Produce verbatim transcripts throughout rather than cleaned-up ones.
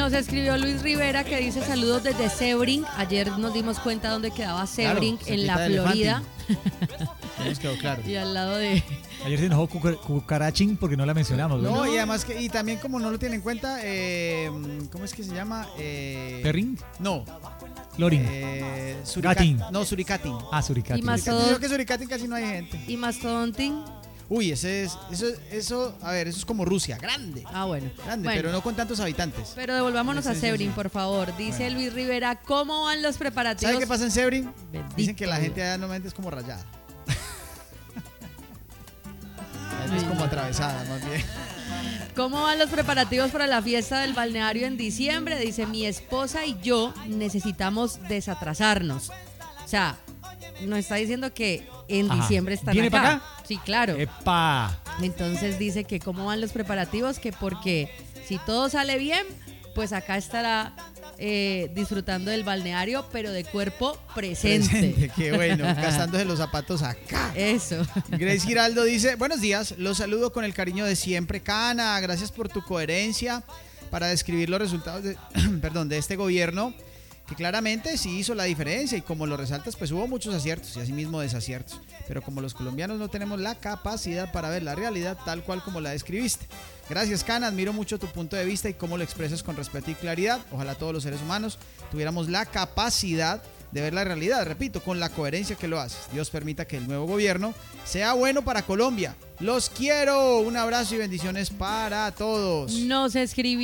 Nos escribió Luis Rivera que dice saludos desde Sebring. Ayer nos dimos cuenta dónde quedaba Sebring, claro, en la Florida. Nos quedó claro. Y al lado de... Ayer se enojó Cucar- Cucarachín porque no la mencionamos. No, ¿no? y además que, y también como no lo tienen en cuenta, eh, ¿cómo es que se llama? Eh, ¿Perrin? No. Lorin. Eh, Surica- Gatín. No, Suricatín. Ah, Suricatín. Y más Suricatín. todo- Creo que Suricatín casi no hay gente. ¿Y Mastodontín? Uy, ese es, eso, eso, a ver, eso es como Rusia, grande. Ah, bueno. Grande, Bueno, pero no con tantos habitantes. pero devolvámonos a Sí, sí, Sebring, sí. por favor. Dice Bueno. Luis Rivera, ¿cómo van los preparativos? ¿Sabe qué pasa en Sebring? Bendito Dicen que la Dios. gente allá normalmente es como rayada. La gente es como atravesada, más bien. ¿Cómo van los preparativos para la fiesta del balneario en diciembre? Dice, mi esposa y yo necesitamos desatrasarnos. O sea, nos está diciendo que en Ajá. diciembre están ¿Viene acá. para acá? Sí, claro. ¡Epa! Entonces dice que cómo van los preparativos, que porque si todo sale bien, pues acá estará eh, disfrutando del balneario, pero de cuerpo presente. Presente, qué bueno, gastándose los zapatos acá. Eso. Grace Giraldo dice, buenos días, los saludo con el cariño de siempre. Cana, gracias por tu coherencia para describir los resultados de, perdón, de este gobierno, que claramente sí hizo la diferencia y como lo resaltas, pues hubo muchos aciertos y asimismo desaciertos. Pero como los colombianos no tenemos la capacidad para ver la realidad tal cual como la describiste. Gracias, Cana, admiro mucho tu punto de vista y cómo lo expresas con respeto y claridad. Ojalá todos los seres humanos tuviéramos la capacidad de ver la realidad, repito, con la coherencia que lo haces. Dios permita que el nuevo gobierno sea bueno para Colombia. Los quiero, un abrazo y bendiciones para todos. Nos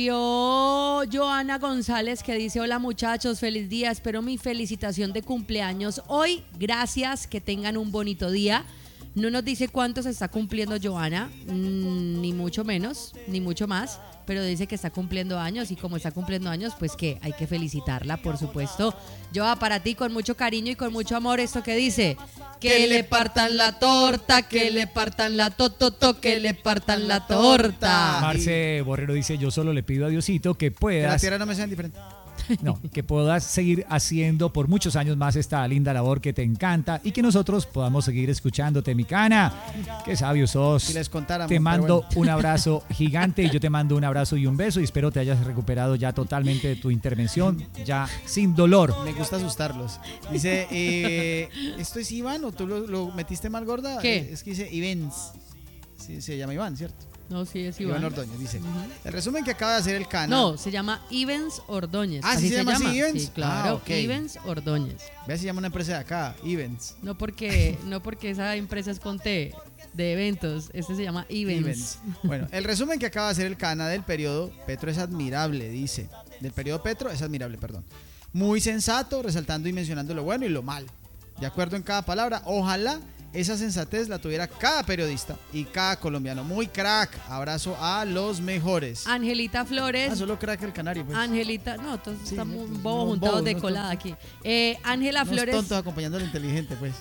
escribió Joana González que dice, hola muchachos, feliz día, espero mi felicitación de cumpleaños hoy, gracias, que tengan un bonito día. No nos dice cuánto se está cumpliendo Joana, mmm, ni mucho menos, ni mucho más, pero dice que está cumpliendo años y como está cumpliendo años, pues que hay que felicitarla, por supuesto. Joa, para ti con mucho cariño y con mucho amor, esto que dice, que le partan la torta, que le partan la tototo, que le partan la torta. Marce Borrero dice, yo solo le pido a Diosito que Que la puedas, tierra no me sea indiferente. no, que puedas seguir haciendo por muchos años más esta linda labor que te encanta y que nosotros podamos seguir escuchándote, mi Cana. Qué sabio sos. Si les contáramos, Te pero mando bueno. un abrazo gigante y yo te mando un abrazo y un beso y espero te hayas recuperado ya totalmente de tu intervención, ya sin dolor. Me gusta asustarlos. Dice, eh, ¿esto es Iván o tú lo, lo metiste mal, gorda? ¿Qué? Eh, Es que dice Ivens. Sí, se llama Iván, ¿cierto? No, sí, es Iván, Iván. Ordóñez, dice. Ujú. El resumen que acaba de hacer el Cana. No, se llama Ivens Ordóñez. Ah, ¿sí así se llama así, Ivens? Sí, claro, Ah, ok. Ivens Ordóñez. Ve, se llama una empresa de acá, Ivens. No porque, no porque esa empresa es con T de eventos, este se llama Ivens. Ivens. Bueno, el resumen que acaba de hacer el Cana del periodo Petro es admirable, dice. Del periodo Petro es admirable, perdón. Muy sensato, resaltando y mencionando lo bueno y lo malo. De acuerdo en cada palabra, ojalá esa sensatez la tuviera cada periodista y cada colombiano. Muy crack. Abrazo a los mejores. Angelita Flores. Ah, solo crack el canario, pues. Angelita, no, todos Sí, estamos no, bobos no, juntados bobos, de no colada aquí. Eh, Ángela Unos Flores. tontos acompañando al inteligente, pues.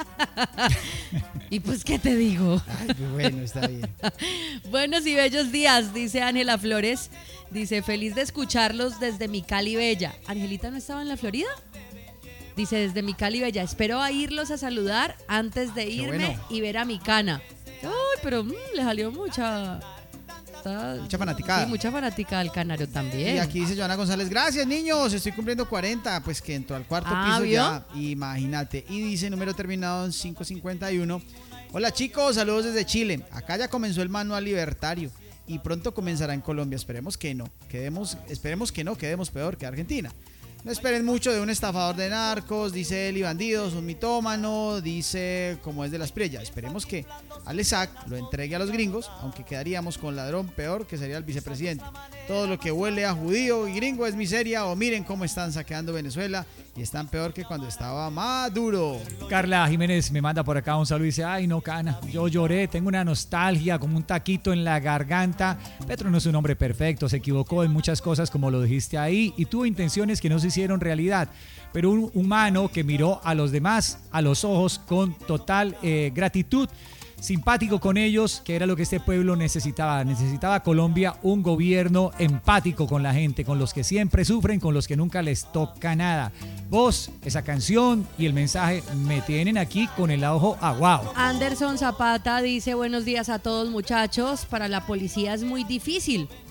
Y pues, ¿qué te digo? Ay, pues bueno, está bien. Buenos y bellos días, dice Ángela Flores. Dice, feliz de escucharlos desde mi Cali Bella. ¿Angelita no estaba en la Florida? Dice, desde mi Cali Bella, espero a irlos a saludar antes de irme bueno. y ver a mi Cana. Ay, pero mm, le salió mucha... está- Mucha fanaticada. Sí, mucha fanática al Canario también. Y aquí dice Joana González, gracias niños, estoy cumpliendo cuarenta, pues que entró al cuarto Ah, piso ¿vio? ya, imagínate. Y dice número terminado en quinientos cincuenta y uno. Hola chicos, saludos desde Chile. Acá ya comenzó el manual libertario y pronto comenzará en Colombia. Esperemos que no, quedemos, esperemos que no, quedemos peor que Argentina. No esperen mucho de un estafador de narcos, dice Eli Bandidos, un mitómano, dice como es de las Prellas. Esperemos que Alesac lo entregue a los gringos, aunque quedaríamos con ladrón peor que sería el vicepresidente. Todo lo que huele a judío y gringo es miseria, o miren cómo están saqueando Venezuela y están peor que cuando estaba Maduro. Carla Jiménez me manda por acá un saludo y dice, ay no, Cana, yo lloré, tengo una nostalgia, como un taquito en la garganta. Petro no es un hombre perfecto, se equivocó en muchas cosas como lo dijiste ahí y tuvo intenciones que no se hicieron realidad, pero un humano que miró a los demás a los ojos con total eh, gratitud, simpático con ellos, que era lo que este pueblo necesitaba. Necesitaba Colombia un gobierno empático con la gente, con los que siempre sufren, con los que nunca les toca nada. Vos, esa canción y el mensaje me tienen aquí con el ojo aguado. Anderson Zapata dice, buenos días a todos muchachos, para la policía es muy difícil.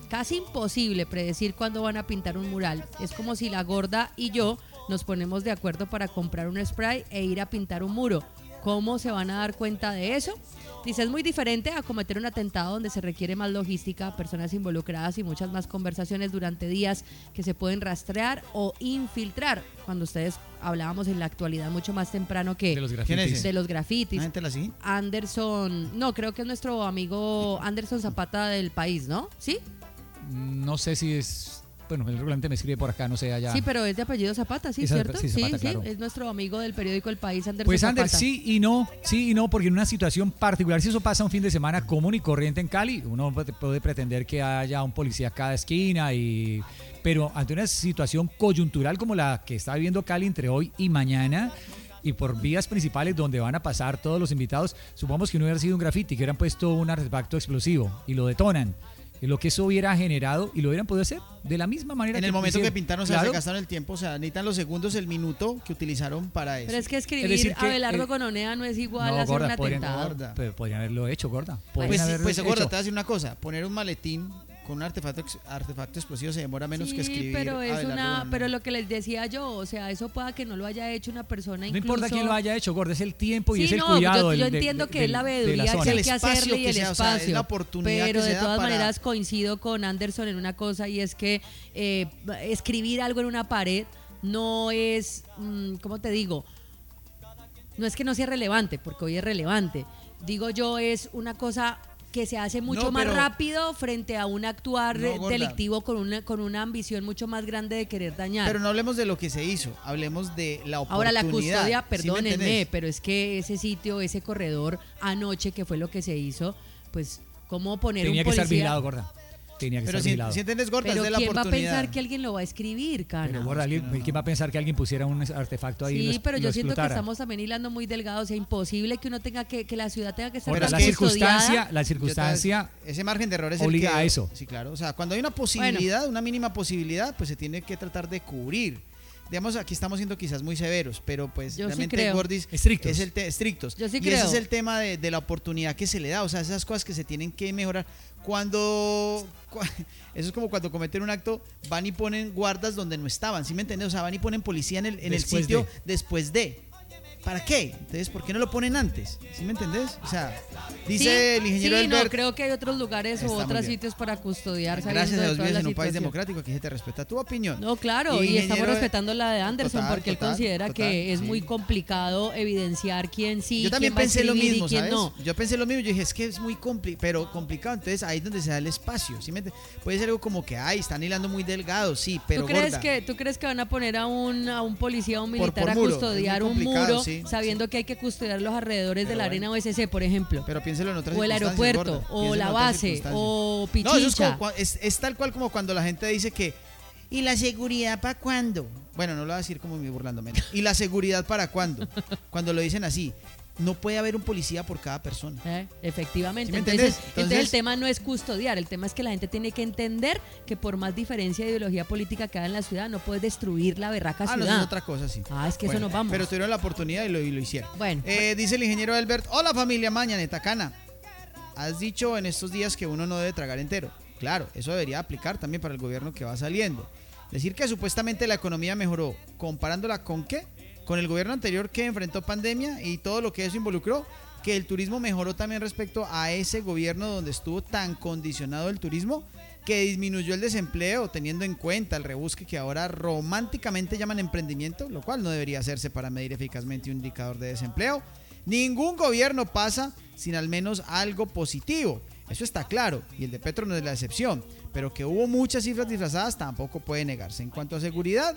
casi imposible predecir cuándo van a pintar un mural. Es como si la gorda y yo nos ponemos de acuerdo para comprar un spray e ir a pintar un muro. ¿Cómo se van a dar cuenta de eso? Dice, es muy diferente a cometer un atentado donde se requiere más logística, personas involucradas y muchas más conversaciones durante días que se pueden rastrear o infiltrar. Cuando ustedes hablábamos en la actualidad mucho más temprano que De los ¿Quién es grafitis. ese? de los grafitis. ¿La gente la sigue? Anderson, no, creo que es nuestro amigo Anderson Zapata del País, ¿no? ¿Sí? No sé si es... Bueno, el regulante me escribe por acá, no sé, allá. Sí, pero es de apellido Zapata, ¿sí? Esa- ¿Cierto? sí, Zapata, claro. es nuestro amigo del periódico El País, Anderson Pues Zapata. Ander, sí y no, sí y no, porque en una situación particular, si eso pasa un fin de semana común y corriente en Cali, uno puede- puede pretender que haya un policía a cada esquina, y pero ante una situación coyuntural como la que está viviendo Cali entre hoy y mañana, y por vías principales donde van a pasar todos los invitados, supongamos que no hubiera sido un grafiti, que hubieran puesto un artefacto explosivo y lo detonan. Y lo que eso hubiera generado y lo hubieran podido hacer de la misma manera En el momento que hicieron. pintaron, o sea, Claro. se gastaron el tiempo, o sea, necesitan los segundos, el minuto que utilizaron para eso. Pero es que escribir Es decir que, Abelardo eh, Cononea no es igual no, a hacer gorda, un podrían- atentado. gorda. Pero podrían haberlo hecho, gorda. Podrían Pues, sí, haberlo pues hecho. gorda, te voy a decir una cosa, poner un maletín con un artefacto ex- artefacto explosivo se demora menos Sí, que escribir. pero es Abelardo una, Cononea. pero lo que les decía yo, o sea, eso pueda que no lo haya hecho una persona No incluso. importa quién lo haya hecho, gorda, es el tiempo y Sí, es el no, cuidado. yo, del- yo del- entiendo del- que es la de veeduría zona. que hay El que espacio hacerle y que el sea, o sea, es espacio. la oportunidad pero que se de da todas para- maneras coincido con Anderson en una cosa, y es que eh, escribir algo en una pared no es, mm, ¿cómo te digo? No es que no sea relevante, porque hoy es relevante. Digo yo, es una cosa que se hace mucho No, más pero- rápido frente a un actuar No, gorda. delictivo con una, con una ambición mucho más grande de querer dañar. Pero no hablemos de lo que se hizo, hablemos de la oportunidad. Ahora la custodia, ¿Sí me perdónenme, entendés? pero es que ese sitio, ese corredor anoche, que fue lo que se hizo, pues cómo poner Tenía un que policía. estar vigilado, gorda. Tenía que Pero estar si, vigilado. si entiendes, gorda, Pero es de la ¿quién va a oportunidad. pensar que alguien lo va a escribir, Cana? Pero gorda, alguien- ¿quién va a pensar que alguien pusiera un artefacto ahí? y lo Sí, es- pero lo yo siento que explotara? estamos también hilando muy delgados. O sea, imposible que uno tenga que, que la ciudad tenga que estar Gorda, Pero tan la es que- custodiada. circunstancia, la Yo te- circunstancia ese margen de error es obliga el que, a eso. Sí, claro. O sea, cuando hay una posibilidad, una mínima posibilidad, pues se tiene que tratar de cubrir. Digamos, aquí estamos siendo quizás muy severos, pero pues Yo sí realmente creo. Gordis Estrictos. es el te- estrictos. Yo sí y creo. ese es el tema de, de la oportunidad que se le da, o sea, esas cosas que se tienen que mejorar. Cuando cu- eso es como cuando cometen un acto, van y ponen guardas donde no estaban, ¿sí me entiendes? O sea, van y ponen policía en el, en el Después sitio de. después de. ¿Para qué? Entonces, ¿por qué no lo ponen antes? ¿Sí me entendés? O sea, dice el ingeniero sí, no, Elbert. creo que hay otros lugares Está o muy otros bien. sitios para custodiar. sabiendo Gracias a de Dios toda vives la en un país situación. democrático, aquí se te respeta tu opinión. No, claro, y, Y estamos ingeniero- respetando la de Anderson Total, porque él total, considera total, que es sí. muy complicado evidenciar quién sí, Yo también quién va a pensé lo escribir mismo, y quién ¿sabes? no. Yo pensé lo mismo, yo dije, es que es muy complicado, pero complicado, entonces ahí es donde se da el espacio, ¿sí me entiendes? Puede ser algo como que, ay, están hilando muy delgados, sí, pero ¿Tú crees, gorda. que, ¿Tú crees que van a poner a un, a un policía o un Por- militar por a muro, custodiar es muy un complicado, muro sí, sabiendo que hay que custodiar los alrededores de Pero la bueno. arena O S C, por ejemplo? Pero piénselo en otras O el circunstancias, aeropuerto, gorda, o piénselo la en otras base, circunstancias. o No, eso es, Pichincha. como cua- es, es tal cual como cuando la gente dice que, ¿y la seguridad para cuándo? Bueno, no lo voy a decir como me burlándome. ¿Y la seguridad para cuándo? Cuando lo dicen así, no puede haber un policía por cada persona. Eh, Efectivamente. ¿Sí me entonces, entendés? entonces el Entonces- tema no es custodiar, el tema es que la gente tiene que entender que por más diferencia de ideología política que haya en la ciudad, no puedes destruir la berraca Ah, no, eso ciudad. es otra cosa, sí. Ah, es que eso Bueno, nos vamos. Pero tuvieron la oportunidad y lo, y lo hicieron. Bueno, Eh, dice el ingeniero Elbert, hola familia Mañaneta Cana. Has dicho en estos días que uno no debe tragar entero. Claro, eso debería aplicar también para el gobierno que va saliendo. Decir que supuestamente la economía mejoró, comparándola con qué? Con el gobierno anterior que enfrentó pandemia y todo lo que eso involucró, que el turismo mejoró también respecto a ese gobierno donde estuvo tan condicionado el turismo, que disminuyó el desempleo teniendo en cuenta el rebusque que ahora románticamente llaman emprendimiento, lo cual no debería hacerse para medir eficazmente un indicador de desempleo. Ningún gobierno pasa sin al menos algo positivo, eso está claro, y el de Petro no es la excepción, pero que hubo muchas cifras disfrazadas tampoco puede negarse. En cuanto a seguridad,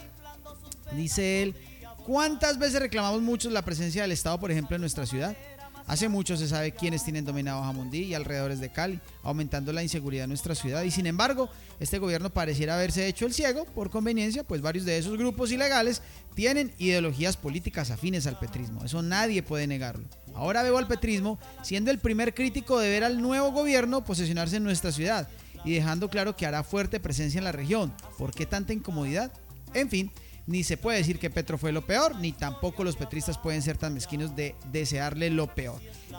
dice él, ¿cuántas veces reclamamos muchos la presencia del Estado, por ejemplo, en nuestra ciudad? Hace mucho se sabe quiénes tienen dominado Jamundí y alrededores de Cali, aumentando la inseguridad en nuestra ciudad. Y sin embargo, este gobierno pareciera haberse hecho el ciego por conveniencia, pues varios de esos grupos ilegales tienen ideologías políticas afines al petrismo. Eso nadie puede negarlo. Ahora veo al petrismo siendo el primer crítico de ver al nuevo gobierno posesionarse en nuestra ciudad y dejando claro que hará fuerte presencia en la región. ¿Por qué tanta incomodidad? En fin, ni se puede decir que Petro fue lo peor, ni tampoco los petristas pueden ser tan mezquinos de desearle lo peor.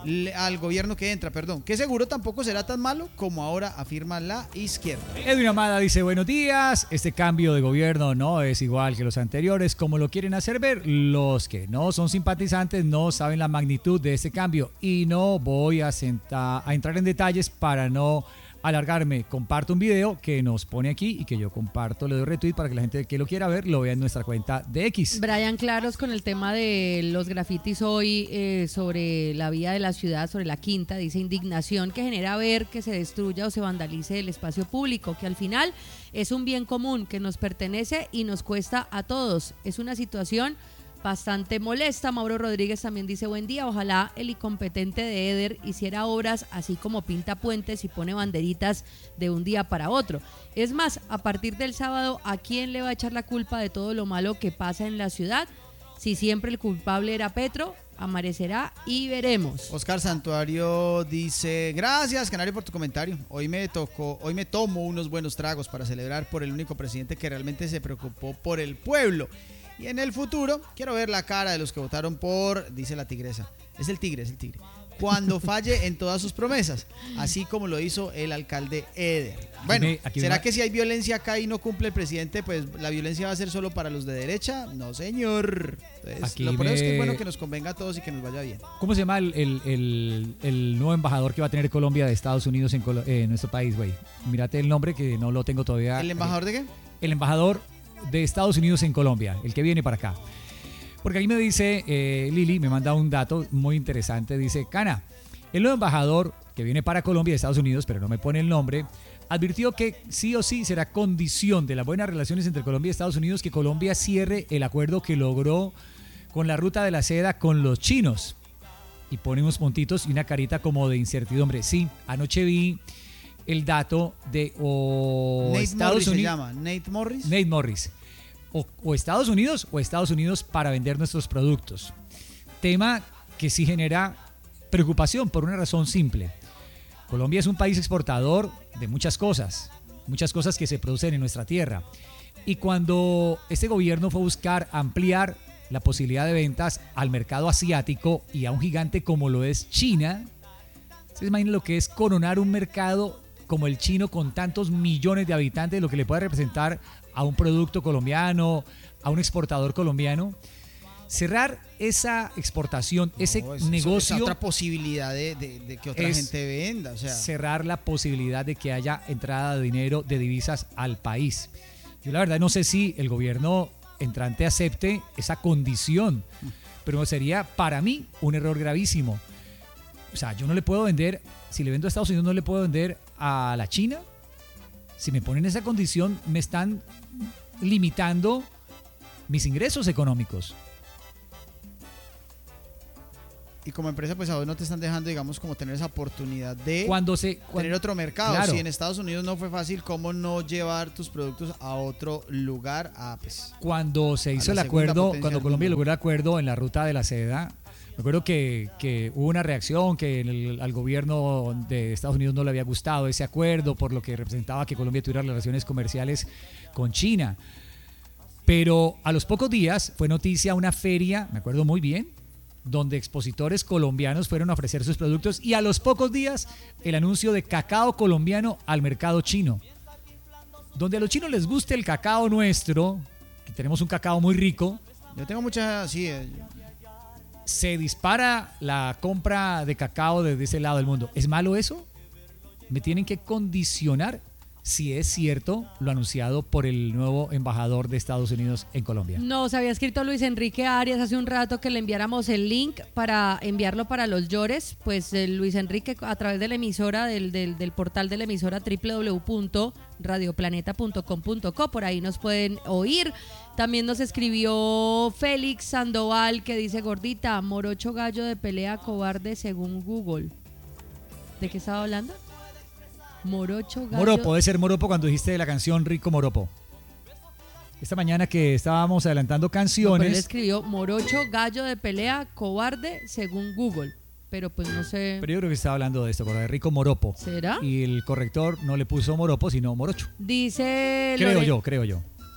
al gobierno que entra, perdón, que seguro tampoco será tan malo como ahora afirma la izquierda. Edwin Amada dice, buenos días, este cambio de gobierno no es igual que los anteriores, como lo quieren hacer ver. Los que no son simpatizantes no saben la magnitud de este cambio y no voy a, senta- a entrar en detalles para no alargarme. Comparto un video que nos pone aquí y que yo comparto, le doy retweet para que la gente que lo quiera ver lo vea en nuestra cuenta de X. Brian Claros con el tema de los grafitis hoy eh, sobre la vía de la ciudad, sobre la Quinta, dice indignación que genera ver que se destruya o se vandalice el espacio público, que al final es un bien común que nos pertenece y nos cuesta a todos. Es una situación bastante molesta. Mauro Rodríguez también dice buen día, ojalá el incompetente de Eder hiciera obras así como pinta puentes y pone banderitas de un día para otro. Es más, a partir del sábado, ¿a quién le va a echar la culpa de todo lo malo que pasa en la ciudad? Si siempre el culpable era Petro, amanecerá y veremos. Oscar Santuario dice, gracias Canario por tu comentario. Hoy me tocó, hoy me tomo unos buenos tragos para celebrar por el único presidente que realmente se preocupó por el pueblo. Y en el futuro, quiero ver la cara de los que votaron por, dice la tigresa, es el tigre, es el tigre, cuando falle en todas sus promesas, así como lo hizo el alcalde Eder. Bueno, Aquí me- aquí ¿será me- que si hay violencia acá y no cumple el presidente, pues la violencia va a ser solo para los de derecha? No, señor. Entonces, Aquí lo bueno es que es me- bueno que nos convenga a todos y que nos vaya bien. ¿Cómo se llama el, el- el- el nuevo embajador que va a tener Colombia de Estados Unidos en, Colo- eh, en nuestro país, güey? Mírate el nombre que no lo tengo todavía. ¿El embajador de qué? El embajador de Estados Unidos en Colombia, el que viene para acá. Porque ahí me dice, eh, Lili, me manda un dato muy interesante, dice, Cana, el nuevo embajador que viene para Colombia de Estados Unidos, pero no me pone el nombre, advirtió que sí o sí será condición de las buenas relaciones entre Colombia y Estados Unidos que Colombia cierre el acuerdo que logró con la ruta de la seda con los chinos. Y pone unos puntitos y una carita como de incertidumbre. Sí, anoche vi el dato de o Nate Estados Morris se Unidos. llama, Nate Morris. Nate Morris. O, o Estados Unidos o Estados Unidos para vender nuestros productos. Tema que sí genera preocupación por una razón simple. Colombia es un país exportador de muchas cosas, muchas cosas que se producen en nuestra tierra. Y cuando este gobierno fue a buscar ampliar la posibilidad de ventas al mercado asiático y a un gigante como lo es China, ¿se imaginan lo que es coronar un mercado como el chino con tantos millones de habitantes, lo que le puede representar a un producto colombiano, a un exportador colombiano? Cerrar esa exportación, ese No, es- negocio, es otra posibilidad de, de- de que otra es gente venda. O sea, cerrar la posibilidad de que haya entrada de dinero, de divisas al país. Yo la verdad no sé si el gobierno entrante acepte esa condición, pero sería para mí un error gravísimo. O sea, yo no le puedo vender, si le vendo a Estados Unidos no le puedo vender a la China. Si me ponen esa condición, me están limitando mis ingresos económicos. y como empresa, pues a vos no te están dejando, digamos, como tener esa oportunidad de Cuando se... cuando- tener otro mercado. Claro. Si en Estados Unidos no fue fácil, ¿cómo no llevar tus productos a otro lugar? Ah, pues. Cuando se hizo el la segunda acuerdo, potencia cuando del Colombia mundo. logró el acuerdo en la ruta de la seda, me acuerdo que, que hubo una reacción, que el- al gobierno de Estados Unidos no le había gustado ese acuerdo por lo que representaba que Colombia tuviera relaciones comerciales con China. Pero a los pocos días fue noticia una feria, me acuerdo muy bien, donde expositores colombianos fueron a ofrecer sus productos y a los pocos días el anuncio de cacao colombiano al mercado chino. Donde a los chinos les guste el cacao nuestro, que tenemos un cacao muy rico, Yo tengo muchas, sí, eh, se dispara la compra de cacao desde ese lado del mundo. ¿Es malo eso? Me tienen que condicionar si es cierto lo anunciado por el nuevo embajador de Estados Unidos en Colombia. Nos había escrito Luis Enrique Arias hace un rato que le enviáramos el link para enviarlo para los llores. Pues eh, Luis Enrique, a través de la emisora, del, del, del portal de la emisora doble u doble u doble u punto radioplaneta punto com punto co, por ahí nos pueden oír. También nos escribió Félix Sandoval que dice: gordita, morocho gallo de pelea cobarde según Google. ¿De qué estaba hablando? Morocho gallo. Moropo, debe ser Moropo cuando dijiste de la canción Rico Moropo. Esta mañana que estábamos adelantando No, pero él canciones, escribió morocho gallo de pelea cobarde según Google. Pero pues no sé. pero yo creo que estaba hablando de esto, de Rico Moropo. ¿Será? Y el corrector no le puso Moropo, sino Morocho. Dice Creo Lore- yo, creo yo.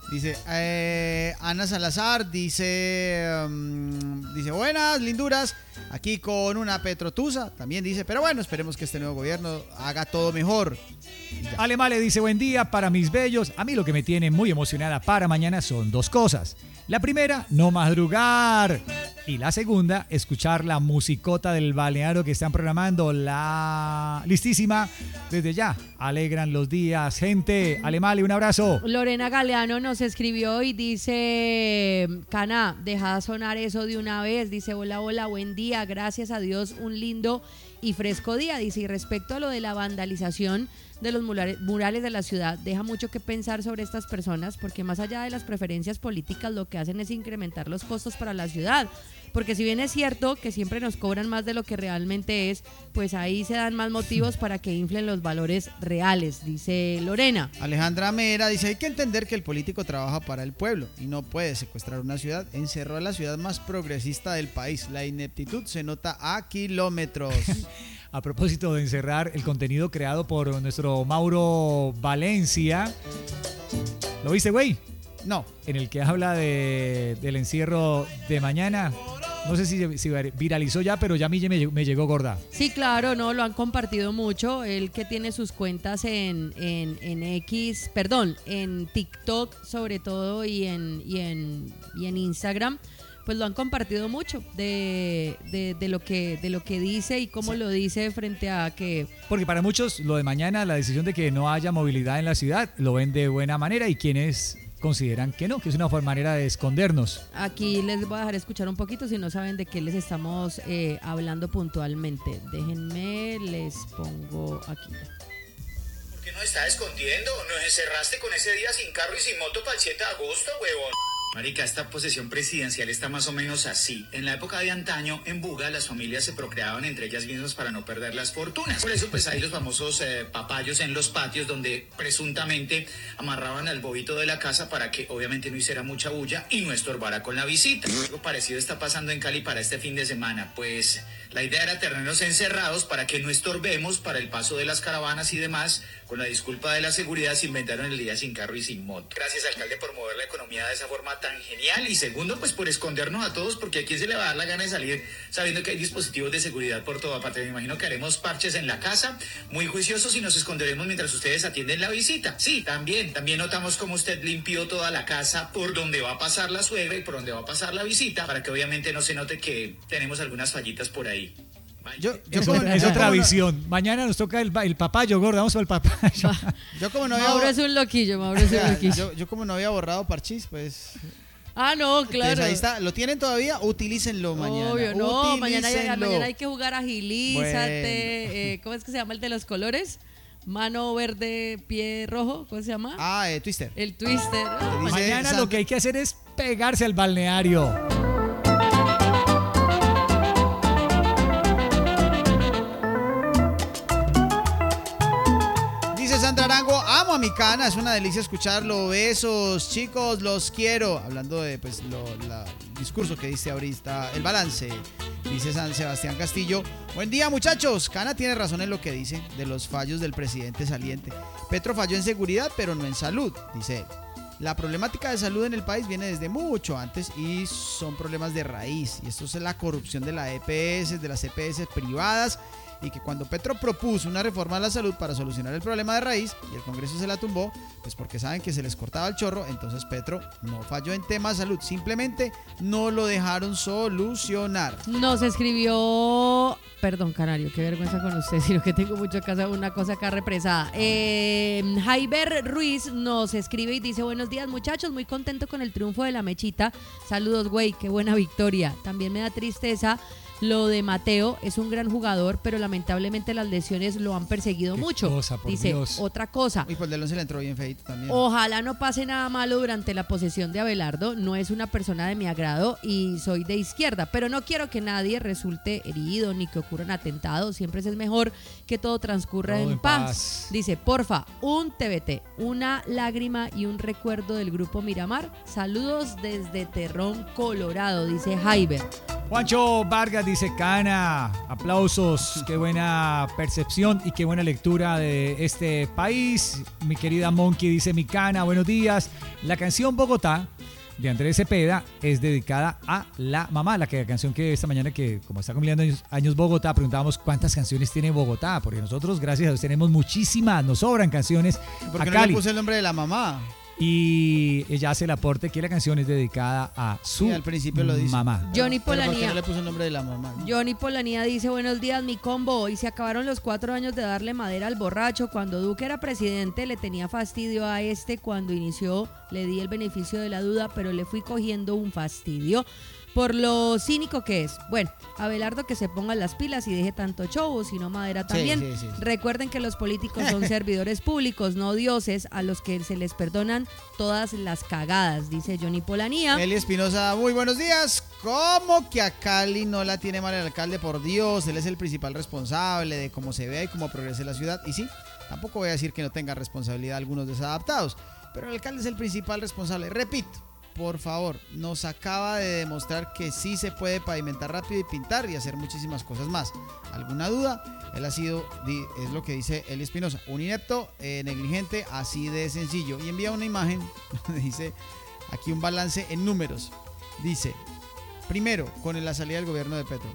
Dice eh, Ana Salazar, dice, um, dice, buenas, linduras, aquí con una Petrotusa, también dice, pero bueno, esperemos que este nuevo gobierno haga todo mejor. Alemale dice, buen día para mis bellos. A mí lo que me tiene muy emocionada para mañana son dos cosas. La primera, no madrugar. Y la segunda, escuchar la musicota del balneario que están programando. La listísima. Desde ya, alegran los días. Gente, Alemale, un abrazo. Lorena Galeano nos escribió y dice, Cana, deja sonar eso de una vez. Dice, hola, hola, buen día. Gracias a Dios, un lindo y fresco día. Dice, y respecto a lo de la vandalización de los murales, murales de la ciudad, deja mucho que pensar sobre estas personas, porque más allá de las preferencias políticas, lo que hacen es incrementar los costos para la ciudad. Porque si bien es cierto que siempre nos cobran más de lo que realmente es, pues ahí se dan más motivos para que inflen los valores reales, dice Lorena. Alejandra Mera dice, hay que entender que el político trabaja para el pueblo y no puede secuestrar una ciudad. Encerró a la ciudad más progresista del país. La ineptitud se nota a kilómetros. A propósito de encerrar el contenido creado por nuestro Mauro Valencia, ¿lo viste, güey? No. En el que habla de, del encierro de mañana. No sé si, si viralizó ya, pero ya a mí me, me llegó gorda. Sí, claro, no, lo han compartido mucho. Él que tiene sus cuentas en, en, en X, perdón, en TikTok sobre todo y en, y en, y en Instagram, pues lo han compartido mucho de, de, de, lo, que, de lo que dice y cómo sí. lo dice frente a que... Porque para muchos lo de mañana, la decisión de que no haya movilidad en la ciudad, lo ven de buena manera y quienes consideran que no, que es una manera de escondernos. Aquí les voy a dejar escuchar un poquito si no saben de qué les estamos eh, hablando puntualmente. Déjenme, les pongo aquí. ¿Por qué nos está escondiendo? Nos encerraste con ese día sin carro y sin moto para el siete de agosto, huevón. Marica, esta posesión presidencial está más o menos así. En la época de antaño, en Buga, las familias se procreaban entre ellas mismas para no perder las fortunas. Por eso, pues hay los famosos eh, papayos en los patios donde presuntamente amarraban al bobito de la casa para que obviamente no hiciera mucha bulla y no estorbara con la visita. Algo parecido está pasando en Cali para este fin de semana. Pues la idea era tenernos encerrados para que no estorbemos para el paso de las caravanas y demás. Con la disculpa de la seguridad se inventaron el día sin carro y sin moto. Gracias, alcalde, por mover la economía de esa forma tan genial. Y segundo, pues por escondernos a todos, porque a quién se le va a dar la gana de salir sabiendo que hay dispositivos de seguridad por toda parte. Me imagino que haremos parches en la casa, muy juiciosos, y nos esconderemos mientras ustedes atienden la visita. Sí, también, también notamos cómo usted limpió toda la casa por donde va a pasar la suegra y por donde va a pasar la visita, para que obviamente no se note que tenemos algunas fallitas por ahí. Yo, yo es, como, otra, es otra visión. No, mañana nos toca el, el papayo, gorda. Vamos al papayo. Yo como no había Mauro es un loquillo, Mauro es un loquillo. Yo, yo como no había borrado parchís, pues... Ah, no, claro. Entonces ahí está. ¿Lo tienen todavía? Utilícenlo mañana. Obvio, no. Mañana hay, mañana hay que jugar agilízate. Bueno. Eh, ¿Cómo es que se llama el de los colores? Mano verde, pie rojo. ¿Cómo se llama? Ah, eh, Twister. El Twister. Oh, mañana San... lo que hay que hacer es pegarse al balneario. Sandra Arango, amo a mi Cana, es una delicia escucharlo. Besos, chicos, los quiero. Hablando de pues lo, la, el discurso que diste ahorita, el balance, dice San Sebastián Castillo. Buen día, muchachos. Cana tiene razón en lo que dice de los fallos del presidente saliente. Petro falló en seguridad, pero no en salud, dice él. La problemática de salud en el país viene desde mucho antes y son problemas de raíz. Y esto es la corrupción de la E P S, de las E P S privadas. Y que cuando Petro propuso una reforma a la salud para solucionar el problema de raíz y el Congreso se la tumbó, pues porque saben que se les cortaba el chorro, entonces Petro no falló en tema de salud, simplemente no lo dejaron solucionar. Nos escribió, perdón Canario, qué vergüenza con usted, sino que tengo mucho acá, una cosa acá represada. Eh, Jaiber Ruiz nos escribe y dice, buenos días muchachos, muy contento con el triunfo de la Mechita, saludos güey, qué buena victoria. También me da tristeza lo de Mateo, es un gran jugador, pero lamentablemente las lesiones lo han perseguido Qué mucho. Cosa, por Dice, Dios. otra cosa. Y pues Delon se le entró bien feito también. Ojalá no pase nada malo durante la posesión de Abelardo. No es una persona de mi agrado y soy de izquierda, pero no quiero que nadie resulte herido ni que ocurran atentados. Siempre es mejor que todo transcurra todo en, en paz. paz. Dice, porfa, un T B T, una lágrima y un recuerdo del grupo Miramar. Saludos desde Terrón, Colorado, dice Jaiber. Juancho Vargas dice, Cana, aplausos, qué buena percepción y qué buena lectura de este país. Mi querida Monkey dice, mi Cana, buenos días. La canción Bogotá de Andrés Cepeda es dedicada a la mamá, la, que, la canción que esta mañana, que como está cumpliendo años, años Bogotá, preguntábamos cuántas canciones tiene Bogotá, porque nosotros, gracias a Dios, tenemos muchísimas, nos sobran canciones. ¿Por qué a no Cali. le puse el nombre de la mamá? Y ella hace el aporte que la canción es dedicada a su Sí, al principio lo dice. mamá. Johnny Pero ¿por qué Polanía. no le puso el nombre de la mamá? ¿No? Johnny Polanía dice, buenos días, mi combo. Y se acabaron los cuatro años de darle madera al borracho. Cuando Duque era presidente le tenía fastidio a este. Cuando inició le di el beneficio de la duda, pero le fui cogiendo un fastidio por lo cínico que es. Bueno, Abelardo, que se ponga las pilas y deje tanto show, sino madera también. Sí, sí, sí, sí. Recuerden que los políticos son servidores públicos, no dioses, a los que se les perdonan todas las cagadas, dice Johnny Polanía. Eli Espinosa, muy buenos días. ¿Cómo que a Cali no la tiene mal el alcalde? Por Dios, él es el principal responsable de cómo se vea y cómo progrese la ciudad. Y sí, tampoco voy a decir que no tenga responsabilidad algunos desadaptados, pero el alcalde es el principal responsable. Repito, por favor, nos acaba de demostrar que sí se puede pavimentar rápido y pintar y hacer muchísimas cosas más. ¿Alguna duda? Él ha sido, es lo que dice Eli Espinosa, un inepto, eh, negligente, así de sencillo. Y envía una imagen donde dice aquí un balance en números. Dice, primero, con la salida del gobierno de Petro,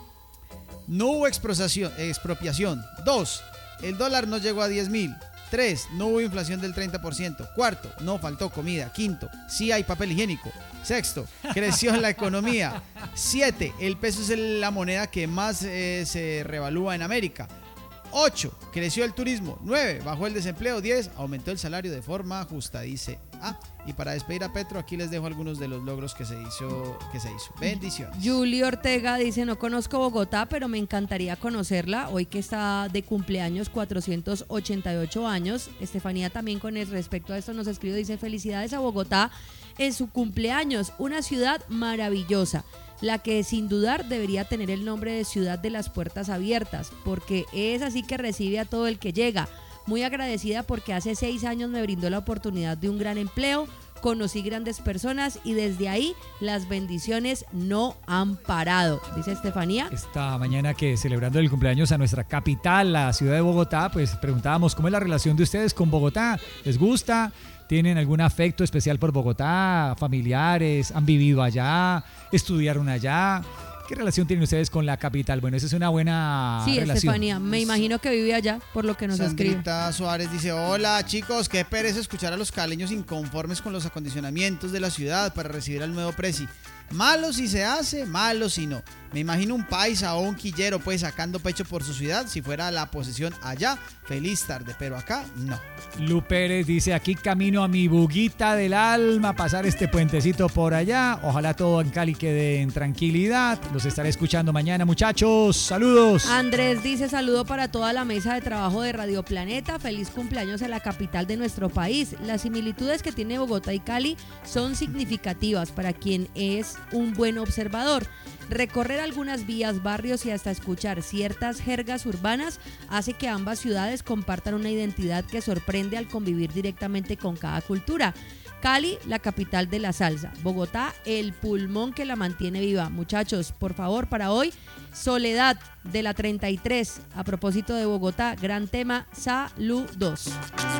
no hubo expropiación. expropiación. Dos, el dólar no llegó a diez mil. Tres, no hubo inflación del treinta por ciento. Cuarto, no faltó comida. Quinto, sí hay papel higiénico. Sexto, creció la economía. Siete, el peso es la moneda que más eh, se revalúa en América. Ocho, creció el turismo. Nueve, bajó el desempleo. Diez, aumentó el salario de forma justa, dice. Ah, y para despedir a Petro, aquí les dejo algunos de los logros que se hizo. Que se hizo. Bendiciones. Julie Ortega dice, no conozco Bogotá, pero me encantaría conocerla. Hoy que está de cumpleaños, cuatrocientos ochenta y ocho años. Estefanía también con el respecto a esto nos escribe, dice, felicidades a Bogotá en su cumpleaños. Una ciudad maravillosa, la que sin dudar debería tener el nombre de Ciudad de las Puertas Abiertas, porque es así que recibe a todo el que llega. Muy agradecida porque hace seis años me brindó la oportunidad de un gran empleo, conocí grandes personas y desde ahí las bendiciones no han parado, dice Estefanía. Esta mañana que celebrando el cumpleaños a nuestra capital, la ciudad de Bogotá, pues preguntábamos cómo es la relación de ustedes con Bogotá. ¿Les gusta? ¿Tienen algún afecto especial por Bogotá? ¿Familiares? ¿Han vivido allá? ¿Estudiaron allá? ¿Qué relación tienen ustedes con la capital? Bueno, esa es una buena sí, relación. Estefanía, me imagino que vive allá, por lo que nos escribe. Sandrita Suárez dice, hola chicos, qué pereza escuchar a los caleños inconformes con los acondicionamientos de la ciudad para recibir al nuevo presi. Malo si se hace, malo si no. Me imagino un paisa o un quillero pues sacando pecho por su ciudad si fuera la posesión allá. Feliz tarde, pero acá no. Lu Pérez dice, aquí camino a mi buguita del alma, pasar este puentecito por allá. Ojalá todo en Cali quede en tranquilidad. Los estaré escuchando mañana, muchachos. Saludos. Andrés dice, saludo para toda la mesa de trabajo de Radio Planeta. Feliz cumpleaños a la capital de nuestro país. Las similitudes que tiene Bogotá y Cali son significativas para quien es un buen observador. Recorrer algunas vías, barrios y hasta escuchar ciertas jergas urbanas hace que ambas ciudades compartan una identidad que sorprende al convivir directamente con cada cultura. Cali, la capital de la salsa. Bogotá, el pulmón que la mantiene viva. Muchachos, por favor, para hoy, Soledad de la treinta y tres. A propósito de Bogotá, gran tema, saludos.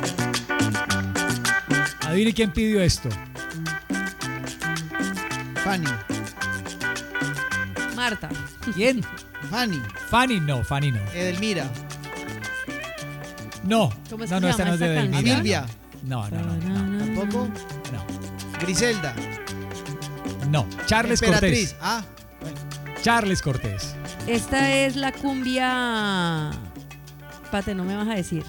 Adivine quién pidió esto. Fanny. Marta. ¿Quién? Fanny. Fanny, no, Fanny no. Edelmira. No, ¿Cómo es no, que no, se esta llama no es de esta Edelmira. canción? Amilvia. No, no, no, no, Tampoco. no. Griselda. No, Charles Emperatriz. Cortés. Ah, bueno. Charles Cortés. Esta es la cumbia... Pate, no me vas a decir.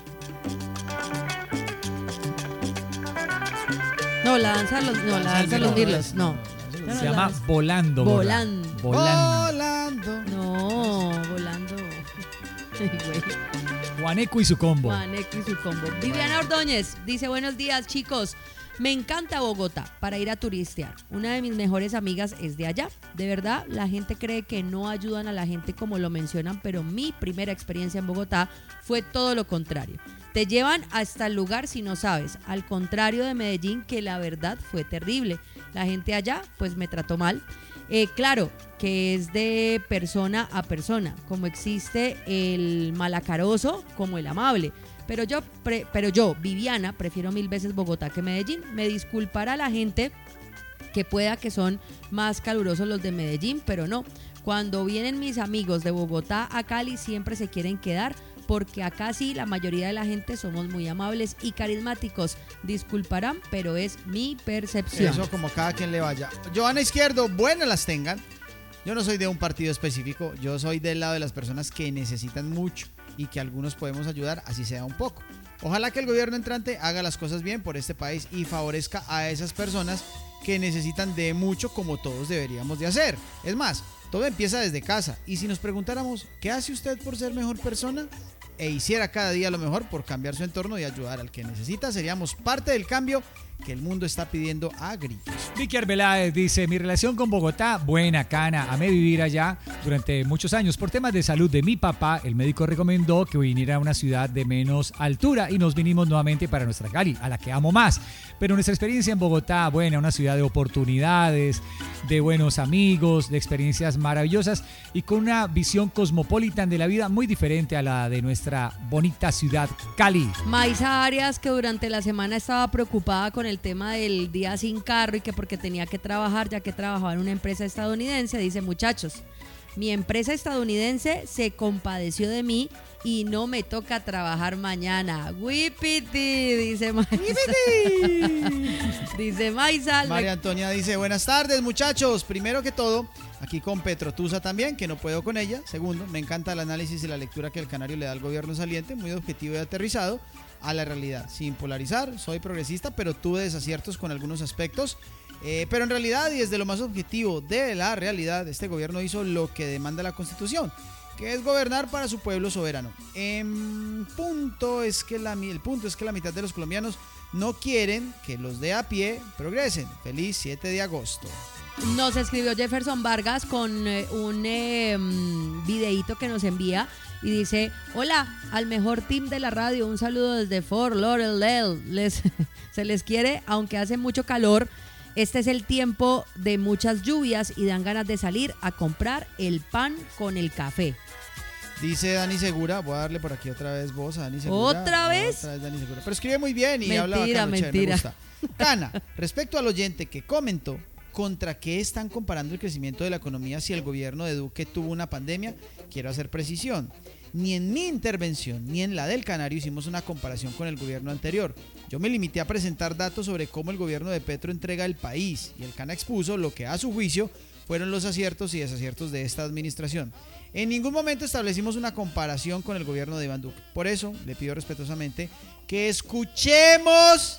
No, la danza de los, no, la danza de los mirlos, no. No, no, Se llama la- Volando. Borra. Volando. Volando. Volando. No, volando. Ay, güey. Juaneco y su combo. Juaneco y su combo. Viviana Ordóñez dice, buenos días chicos, me encanta Bogotá para ir a turistear. Una de mis mejores amigas es de allá. De verdad, la gente cree que no ayudan a la gente como lo mencionan, pero mi primera experiencia en Bogotá fue todo lo contrario. Te llevan hasta el lugar si no sabes, al contrario de Medellín, que la verdad fue terrible. La gente allá pues me trató mal. Eh, claro, que es de persona a persona, como existe el malacaroso como el amable. Pero yo, pre, pero yo, Viviana, prefiero mil veces Bogotá que Medellín. Me disculpará la gente que pueda que son más calurosos los de Medellín, pero no. Cuando vienen mis amigos de Bogotá a Cali siempre se quieren quedar, porque acá sí la mayoría de la gente somos muy amables y carismáticos. Disculparán, pero es mi percepción. Eso como cada quien le vaya. Joana Izquierdo, buenas las tengan. Yo no soy de un partido específico, yo soy del lado de las personas que necesitan mucho y que algunos podemos ayudar, así sea un poco. Ojalá que el gobierno entrante haga las cosas bien por este país y favorezca a esas personas que necesitan de mucho, como todos deberíamos de hacer. Es más, todo empieza desde casa, y si nos preguntáramos ¿qué hace usted por ser mejor persona? E hiciera cada día lo mejor por cambiar su entorno y ayudar al que necesita, seríamos parte del cambio que el mundo está pidiendo a gritos. Vicky Arbeláez dice, mi relación con Bogotá, buena, cana, amé vivir allá durante muchos años. Por temas de salud de mi papá, el médico recomendó que viniera a una ciudad de menos altura y nos vinimos nuevamente para nuestra Cali, a la que amo más. Pero nuestra experiencia en Bogotá, buena, una ciudad de oportunidades, de buenos amigos, de experiencias maravillosas y con una visión cosmopolitan de la vida muy diferente a la de nuestra bonita ciudad Cali. Maisa Arias, que durante la semana estaba preocupada con el tema del día sin carro y que porque tenía que trabajar, ya que trabajaba en una empresa estadounidense, dice, muchachos, mi empresa estadounidense se compadeció de mí y no me toca trabajar mañana. Whippity, dice Maisa. Dice Maisa. María Antonia dice, buenas tardes muchachos. Primero que todo, aquí con Petrotusa también, que no puedo con ella. Segundo, me encanta el análisis y la lectura que el canario le da al gobierno saliente, muy objetivo y aterrizado a la realidad. Sin polarizar, soy progresista, pero tuve desaciertos con algunos aspectos. Eh, pero en realidad, y desde lo más objetivo de la realidad, este gobierno hizo lo que demanda la Constitución, que es gobernar para su pueblo soberano. En punto es que la, el punto es que la mitad de los colombianos no quieren que los de a pie progresen. Feliz siete de agosto. Nos escribió Jefferson Vargas con eh, un eh, videíto que nos envía y dice, hola, al mejor team de la radio, un saludo desde Fort Lauderdale. Les, se les quiere, aunque hace mucho calor. Este es el tiempo de muchas lluvias y dan ganas de salir a comprar el pan con el café. Dice Dani Segura, voy a darle por aquí otra vez voz a Dani Segura. ¿Otra vez? Otra vez Dani Segura. Pero escribe muy bien y mentira, habla bacano, mentira. Chévere, me gusta. Cana, respecto al oyente que comentó, ¿contra qué están comparando el crecimiento de la economía si el gobierno de Duque tuvo una pandemia? Quiero hacer precisión. Ni en mi intervención ni en la del Canario hicimos una comparación con el gobierno anterior. Yo me limité a presentar datos sobre cómo el gobierno de Petro entrega el país y el Cana expuso lo que a su juicio fueron los aciertos y desaciertos de esta administración. En ningún momento establecimos una comparación con el gobierno de Iván Duque. Por eso le pido respetuosamente que escuchemos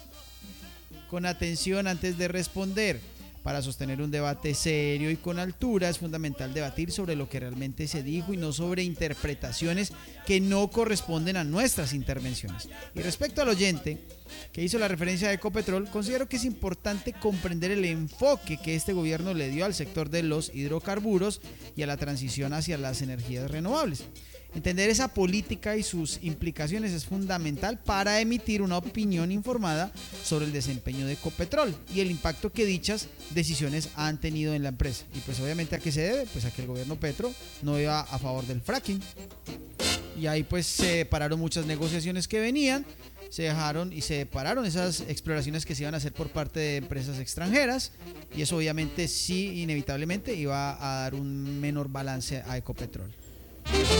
con atención antes de responder. Para sostener un debate serio y con altura es fundamental debatir sobre lo que realmente se dijo y no sobre interpretaciones que no corresponden a nuestras intervenciones. Y respecto al oyente que hizo la referencia a Ecopetrol, considero que es importante comprender el enfoque que este gobierno le dio al sector de los hidrocarburos y a la transición hacia las energías renovables. Entender esa política y sus implicaciones es fundamental para emitir una opinión informada sobre el desempeño de Ecopetrol y el impacto que dichas decisiones han tenido en la empresa. Y pues obviamente, ¿a qué se debe? Pues a que el gobierno Petro no iba a favor del fracking. Y ahí pues se pararon muchas negociaciones que venían, se dejaron y se pararon esas exploraciones que se iban a hacer por parte de empresas extranjeras, y eso obviamente sí, inevitablemente iba a dar un menor balance a Ecopetrol.